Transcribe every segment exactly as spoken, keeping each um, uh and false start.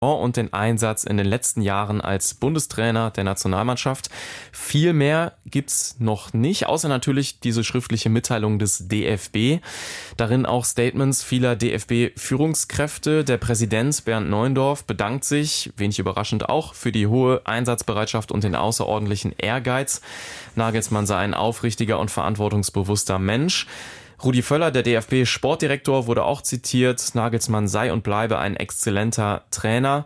und den Einsatz in den letzten Jahren als Bundestrainer der Nationalmannschaft. Viel mehr gibt's noch nicht, außer natürlich diese schriftliche Mitteilung des D F B. Darin auch Statements vieler D F B-Führungskräfte. Der Präsident Bernd Neuendorf bedankt sich, wenig überraschend auch, für die hohe Einsatzbereitschaft und den außerordentlichen Ehrgeiz. Nagelsmann sei ein aufrichtiger und verantwortungsbewusster Mensch. Rudi Völler, der D F B-Sportdirektor, wurde auch zitiert. Nagelsmann sei und bleibe ein exzellenter Trainer.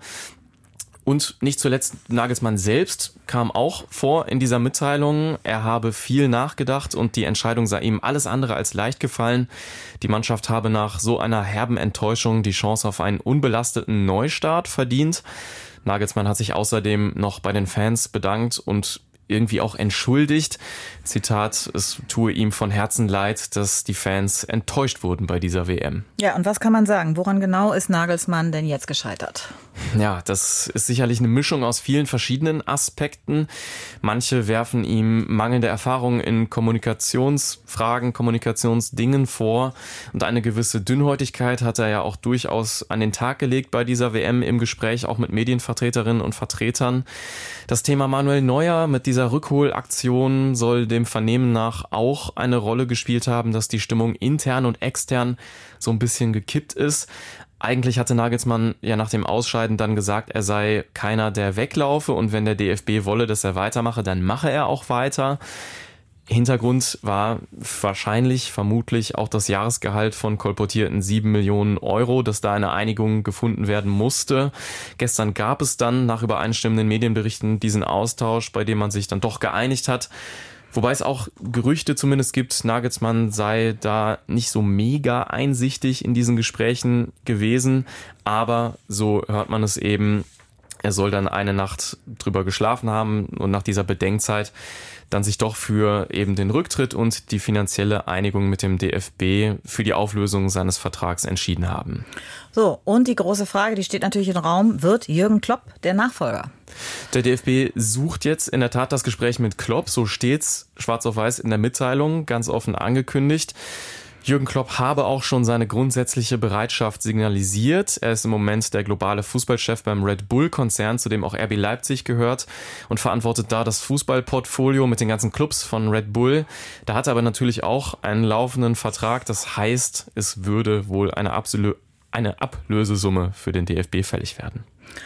Und nicht zuletzt Nagelsmann selbst kam auch vor in dieser Mitteilung. Er habe viel nachgedacht und die Entscheidung sei ihm alles andere als leicht gefallen. Die Mannschaft habe nach so einer herben Enttäuschung die Chance auf einen unbelasteten Neustart verdient. Nagelsmann hat sich außerdem noch bei den Fans bedankt und irgendwie auch entschuldigt. Zitat, es tue ihm von Herzen leid, dass die Fans enttäuscht wurden bei dieser W M. Ja, und was kann man sagen? Woran genau ist Nagelsmann denn jetzt gescheitert? Ja, das ist sicherlich eine Mischung aus vielen verschiedenen Aspekten. Manche werfen ihm mangelnde Erfahrung in Kommunikationsfragen, Kommunikationsdingen vor. Und eine gewisse Dünnhäutigkeit hat er ja auch durchaus an den Tag gelegt bei dieser W M im Gespräch, auch mit Medienvertreterinnen und Vertretern. Das Thema Manuel Neuer mit dieser Rückholaktion soll dem Vernehmen nach auch eine Rolle gespielt haben, dass die Stimmung intern und extern so ein bisschen gekippt ist. Eigentlich hatte Nagelsmann ja nach dem Ausscheiden dann gesagt, er sei keiner, der weglaufe und wenn der D F B wolle, dass er weitermache, dann mache er auch weiter. Hintergrund war wahrscheinlich, vermutlich auch das Jahresgehalt von kolportierten sieben Millionen Euro, dass da eine Einigung gefunden werden musste. Gestern gab es dann nach übereinstimmenden Medienberichten diesen Austausch, bei dem man sich dann doch geeinigt hat. Wobei es auch Gerüchte zumindest gibt, Nagelsmann sei da nicht so mega einsichtig in diesen Gesprächen gewesen. Aber so hört man es eben, er soll dann eine Nacht drüber geschlafen haben und nach dieser Bedenkzeit dann sich doch für eben den Rücktritt und die finanzielle Einigung mit dem D F B für die Auflösung seines Vertrags entschieden haben. So, und die große Frage, die steht natürlich im Raum, wird Jürgen Klopp der Nachfolger? Der D F B sucht jetzt in der Tat das Gespräch mit Klopp, so steht's schwarz auf weiß in der Mitteilung, ganz offen angekündigt. Jürgen Klopp habe auch schon seine grundsätzliche Bereitschaft signalisiert. Er ist im Moment der globale Fußballchef beim Red Bull-Konzern, zu dem auch R B Leipzig gehört und verantwortet da das Fußballportfolio mit den ganzen Clubs von Red Bull. Da hat er aber natürlich auch einen laufenden Vertrag. Das heißt, es würde wohl eine, Absol- eine Ablösesumme für den D F B fällig werden.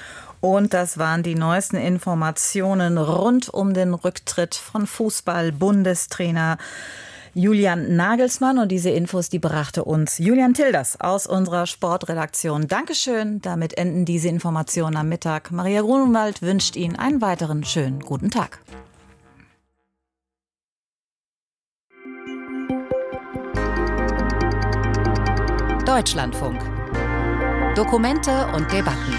Und das waren die neuesten Informationen rund um den Rücktritt von Fußball-Bundestrainer Julian Nagelsmann. Und diese Infos, die brachte uns Julian Tilders aus unserer Sportredaktion. Dankeschön. Damit enden diese Informationen am Mittag. Maria Grunewald wünscht Ihnen einen weiteren schönen guten Tag. Deutschlandfunk. Dokumente und Debatten.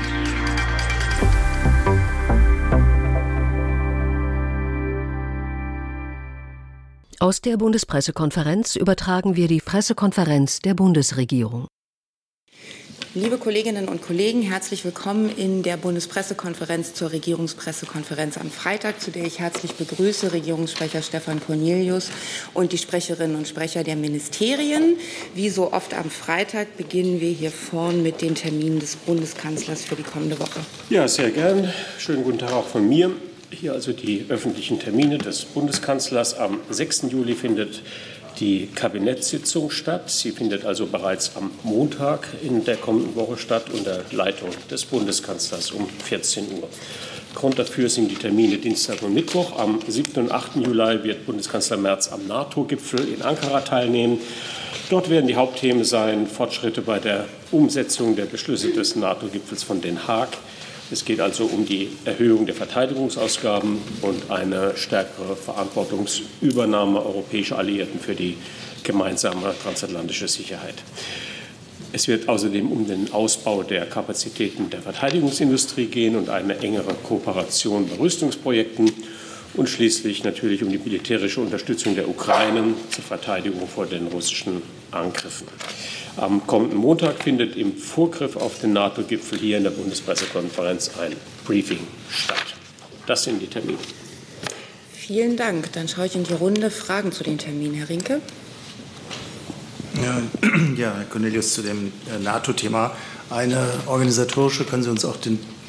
Aus der Bundespressekonferenz übertragen wir die Pressekonferenz der Bundesregierung. Liebe Kolleginnen und Kollegen, herzlich willkommen in der Bundespressekonferenz zur Regierungspressekonferenz am Freitag, zu der ich herzlich begrüße Regierungssprecher Stefan Cornelius und die Sprecherinnen und Sprecher der Ministerien. Wie so oft am Freitag beginnen wir hier vorn mit den Terminen des Bundeskanzlers für die kommende Woche. Ja, sehr gern. Schönen guten Tag auch von mir. Hier also die öffentlichen Termine des Bundeskanzlers. Am sechsten Juli findet die Kabinettssitzung statt. Sie findet also bereits am Montag in der kommenden Woche statt unter Leitung des Bundeskanzlers um vierzehn Uhr. Grund dafür sind die Termine Dienstag und Mittwoch. Am siebten und achten Juli wird Bundeskanzler Merz am NATO-Gipfel in Ankara teilnehmen. Dort werden die Hauptthemen sein Fortschritte bei der Umsetzung der Beschlüsse des NATO-Gipfels von Den Haag. Es geht also um die Erhöhung der Verteidigungsausgaben und eine stärkere Verantwortungsübernahme europäischer Alliierten für die gemeinsame transatlantische Sicherheit. Es wird außerdem um den Ausbau der Kapazitäten der Verteidigungsindustrie gehen und eine engere Kooperation bei Rüstungsprojekten und schließlich natürlich um die militärische Unterstützung der Ukraine zur Verteidigung vor den russischen Angriffen. Am kommenden Montag findet im Vorgriff auf den NATO-Gipfel hier in der Bundespressekonferenz ein Briefing statt. Das sind die Termine. Vielen Dank. Dann schaue ich in die Runde. Fragen zu den Terminen, Herr Rinke? Ja, ja, Herr Cornelius, zu dem NATO-Thema. Eine organisatorische, können Sie uns auch den